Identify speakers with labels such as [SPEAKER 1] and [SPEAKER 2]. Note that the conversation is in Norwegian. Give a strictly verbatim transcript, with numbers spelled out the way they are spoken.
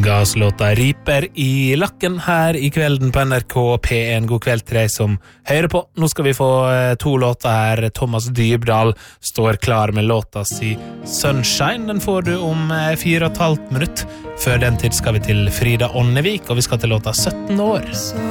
[SPEAKER 1] ga oss låta Riper i lakken her i kvelden på N R K P en. God kveld til deg som hører på. Nå skal vi få to låter her. Thomas Dybdahl står klar med låta si Sunshine. Den får du om fire og et halvt minutt. Før den tid skal vi til Frida Ånnevik, og vi skal til låta sytten år.